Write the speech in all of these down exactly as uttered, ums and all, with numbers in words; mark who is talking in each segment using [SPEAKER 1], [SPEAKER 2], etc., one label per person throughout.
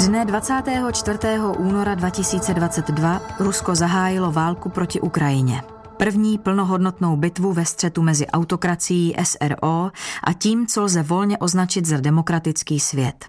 [SPEAKER 1] Dne dvacátého čtvrtého února dva tisíce dvacet dva Rusko zahájilo válku proti Ukrajině. První plnohodnotnou bitvu ve střetu mezi autokracií S R O a tím, co lze volně označit za demokratický svět.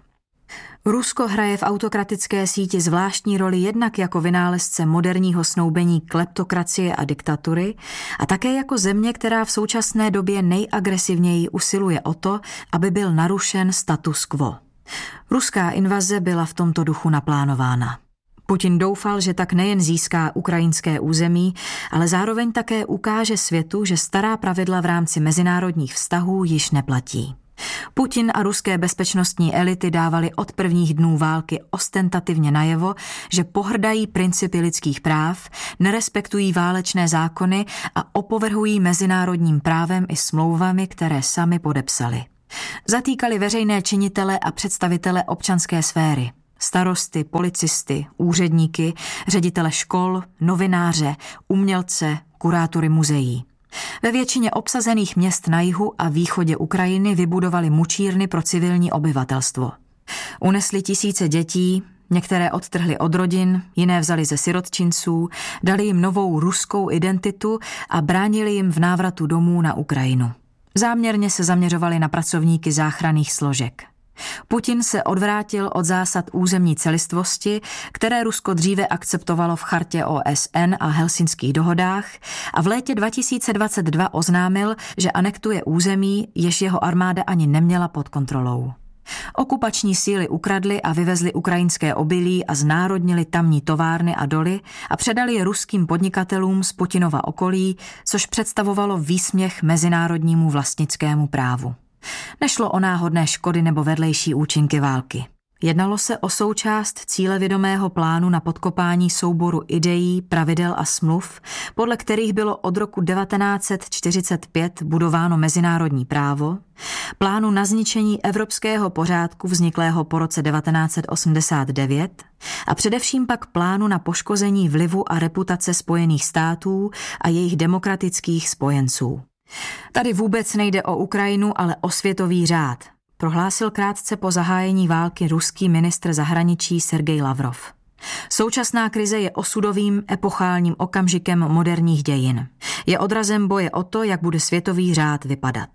[SPEAKER 1] Rusko hraje v autokratické síti zvláštní roli jednak jako vynálezce moderního snoubení kleptokracie a diktatury a také jako země, která v současné době nejagresivněji usiluje o to, aby byl narušen status quo. Ruská invaze byla v tomto duchu naplánována. Putin doufal, že tak nejen získá ukrajinské území, ale zároveň také ukáže světu, že stará pravidla v rámci mezinárodních vztahů již neplatí. Putin a ruské bezpečnostní elity dávali od prvních dnů války ostentativně najevo, že pohrdají principy lidských práv, nerespektují válečné zákony a opovrhují mezinárodním právem i smlouvami, které sami podepsali. Zatýkali veřejné činitele a představitele občanské sféry, starosty, policisty, úředníky, ředitele škol, novináře, umělce, kurátory muzeí. Ve většině obsazených měst na jihu a východě Ukrajiny vybudovali mučírny pro civilní obyvatelstvo. Unesli tisíce dětí, některé odtrhli od rodin, jiné vzali ze sirotčinců, dali jim novou ruskou identitu a bránili jim v návratu domů na Ukrajinu. Záměrně se zaměřovali na pracovníky záchranných složek. Putin se odvrátil od zásad územní celistvosti, které Rusko dříve akceptovalo v chartě O S N a helsinských dohodách a v létě dva tisíce dvacet dva oznámil, že anektuje území, jež jeho armáda ani neměla pod kontrolou. Okupační síly ukradly a vyvezly ukrajinské obilí a znárodnili tamní továrny a doly a předali je ruským podnikatelům z Putinova okolí, což představovalo výsměch mezinárodnímu vlastnickému právu. Nešlo o náhodné škody nebo vedlejší účinky války. Jednalo se o součást cílevědomého plánu na podkopání souboru ideí, pravidel a smluv, podle kterých bylo od roku devatenáct set čtyřicet pět budováno mezinárodní právo, plánu na zničení evropského pořádku vzniklého po roce devatenáct set osmdesát devět a především pak plánu na poškození vlivu a reputace Spojených států a jejich demokratických spojenců. Tady vůbec nejde o Ukrajinu, ale o světový řád, prohlásil krátce po zahájení války ruský ministr zahraničí Sergej Lavrov. Současná krize je osudovým epochálním okamžikem moderních dějin. Je odrazem boje o to, jak bude světový řád vypadat.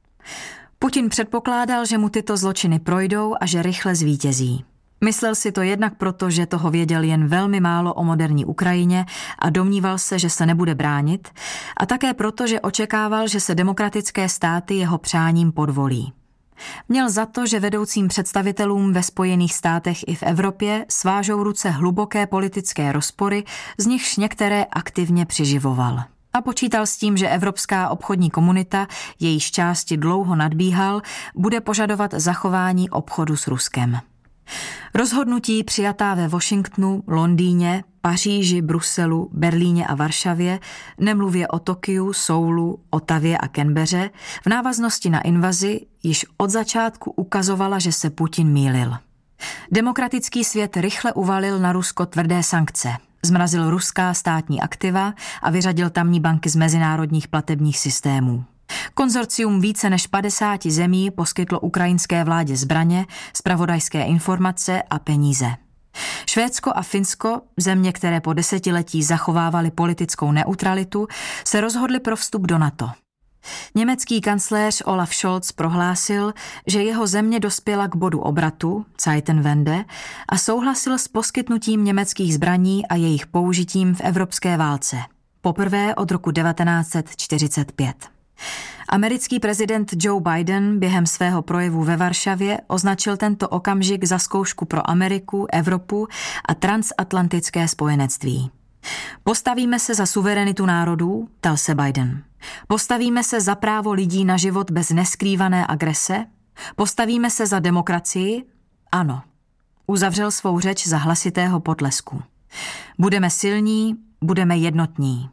[SPEAKER 1] Putin předpokládal, že mu tyto zločiny projdou a že rychle zvítězí. Myslel si to jednak proto, že toho věděl jen velmi málo o moderní Ukrajině a domníval se, že se nebude bránit, a také proto, že očekával, že se demokratické státy jeho přáním podvolí. Měl za to, že vedoucím představitelům ve Spojených státech i v Evropě svážou ruce hluboké politické rozpory, z nichž některé aktivně přiživoval. A počítal s tím, že evropská obchodní komunita, jejíž části dlouho nadbíhal, bude požadovat zachování obchodu s Ruskem. Rozhodnutí přijatá ve Washingtonu, Londýně, Paříži, Bruselu, Berlíně a Varšavě, nemluvě o Tokiu, Soulu, Ottawě a Canbeře, v návaznosti na invazi již od začátku ukazovala, že se Putin mýlil. Demokratický svět rychle uvalil na Rusko tvrdé sankce, zmrazil ruská státní aktiva a vyřadil tamní banky z mezinárodních platebních systémů. Konzorcium více než padesáti zemí poskytlo ukrajinské vládě zbraně, zpravodajské informace a peníze. Švédsko a Finsko, země, které po desetiletí zachovávaly politickou neutralitu, se rozhodly pro vstup do NATO. Německý kancléř Olaf Scholz prohlásil, že jeho země dospěla k bodu obratu, Zeitenwende, a souhlasil s poskytnutím německých zbraní a jejich použitím v evropské válce. Poprvé od roku devatenáct set čtyřicet pět. Americký prezident Joe Biden během svého projevu ve Varšavě označil tento okamžik za zkoušku pro Ameriku, Evropu a transatlantické spojenectví. Postavíme se za suverenitu národů, ptal se Biden. Postavíme se za právo lidí na život bez neskrývané agrese? Postavíme se za demokracii? Ano. Uzavřel svou řeč za hlasitého potlesku. Budeme silní, budeme jednotní.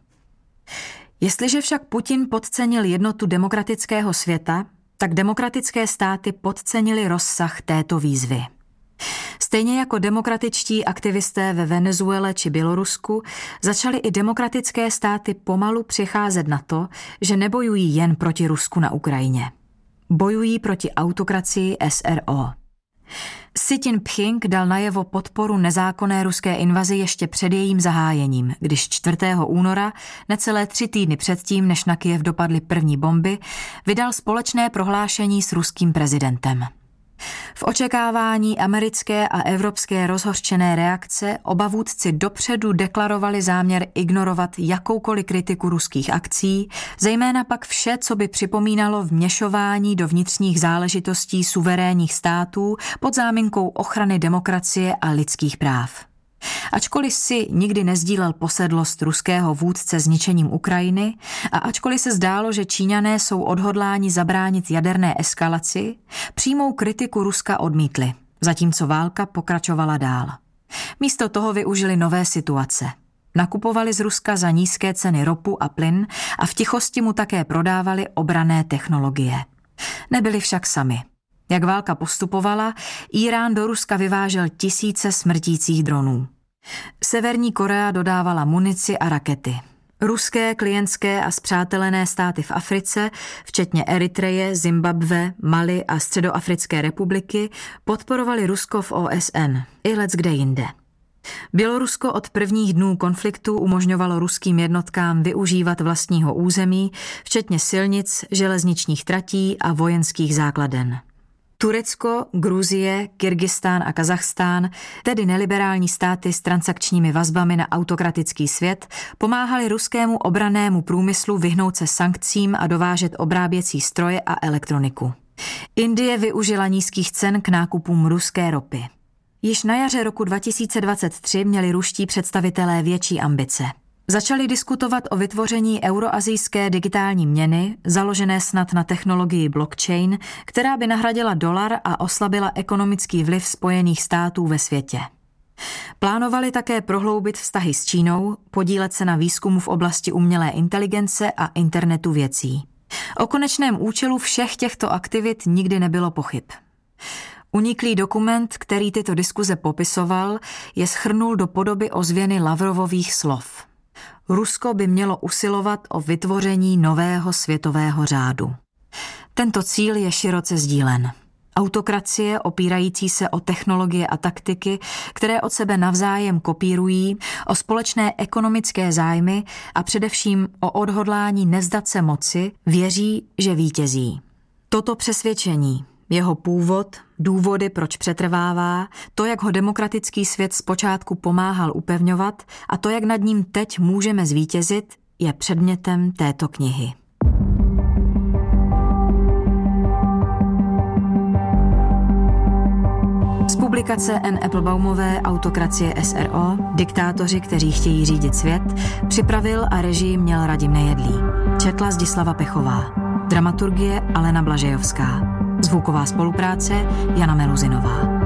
[SPEAKER 1] Jestliže však Putin podcenil jednotu demokratického světa, tak demokratické státy podcenily rozsah této výzvy. Stejně jako demokratičtí aktivisté ve Venezuele či Bělorusku, začaly i demokratické státy pomalu přicházet na to, že nebojují jen proti Rusku na Ukrajině. Bojují proti autokracii S R O. Xi Jinping dal najevo podporu nezákonné ruské invazi ještě před jejím zahájením, když čtvrtého února, necelé tři týdny předtím, než na Kyjev dopadly první bomby, vydal společné prohlášení s ruským prezidentem. V očekávání americké a evropské rozhořčené reakce oba vůdci dopředu deklarovali záměr ignorovat jakoukoliv kritiku ruských akcí, zejména pak vše, co by připomínalo vměšování do vnitřních záležitostí suverénních států pod záminkou ochrany demokracie a lidských práv. Ačkoliv si nikdy nezdílel posedlost ruského vůdce zničením Ukrajiny a ačkoliv se zdálo, že Číňané jsou odhodláni zabránit jaderné eskalaci, přímou kritiku Ruska odmítli, zatímco válka pokračovala dál. Místo toho využili nové situace. Nakupovali z Ruska za nízké ceny ropu a plyn a v tichosti mu také prodávali obranné technologie. Nebyli však sami. Jak válka postupovala, Írán do Ruska vyvážel tisíce smrtících dronů. Severní Korea dodávala munici a rakety. Ruské, klientské a spřátelené státy v Africe, včetně Eritreje, Zimbabwe, Mali a Středoafrické republiky, podporovali Rusko v O S N i leckde jinde. Bělorusko od prvních dnů konfliktu umožňovalo ruským jednotkám využívat vlastního území, včetně silnic, železničních tratí a vojenských základen. Turecko, Gruzie, Kyrgyzstán a Kazachstán, tedy neliberální státy s transakčními vazbami na autokratický svět, pomáhali ruskému obrannému průmyslu vyhnout se sankcím a dovážet obráběcí stroje a elektroniku. Indie využila nízkých cen k nákupům ruské ropy. Již na jaře roku dva tisíce dvacet tři měli ruští představitelé větší ambice. Začali diskutovat o vytvoření euroazijské digitální měny, založené snad na technologii blockchain, která by nahradila dolar a oslabila ekonomický vliv Spojených států ve světě. Plánovali také prohloubit vztahy s Čínou, podílet se na výzkumu v oblasti umělé inteligence a internetu věcí. O konečném účelu všech těchto aktivit nikdy nebylo pochyb. Uniklý dokument, který tyto diskuze popisoval, je shrnul do podoby ozvěny Lavrovových slov. Rusko by mělo usilovat o vytvoření nového světového řádu. Tento cíl je široce sdílen. Autokracie opírající se o technologie a taktiky, které od sebe navzájem kopírují, o společné ekonomické zájmy a především o odhodlání nevzdat se moci, věří, že vítězí. Toto přesvědčení, jeho původ, důvody, proč přetrvává, to, jak ho demokratický svět zpočátku pomáhal upevňovat a to, jak nad ním teď můžeme zvítězit, je předmětem této knihy. Z publikace Anne Applebaumové Autokracie S R O, diktátoři, kteří chtějí řídit svět, připravil a režii měl Radim Nejedlý. Četla Zdislava Pechová. Dramaturgie Alena Blažejovská. Zvuková spolupráce Jana Meluzinová.